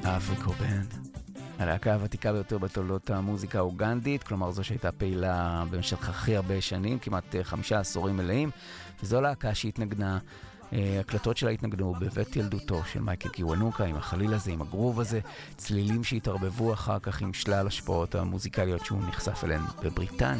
אפריקו בנד. הלהקה הוותיקה ביותר בתולדות המוזיקה האוגנדית, כלומר זו שהייתה פעילה במשך הכי הרבה שנים, כמעט 5 עשורים מלאים, וזו להקה שהתנגנה, הקלטות שלה התנגנו בבית ילדותו של מייקל קיוונוקה, עם החליל הזה, עם הגרוב הזה, צלילים שהתערבבו אחר כך עם שלל השפעות המוזיקליות שהוא נחשף אליהן בבריטניה.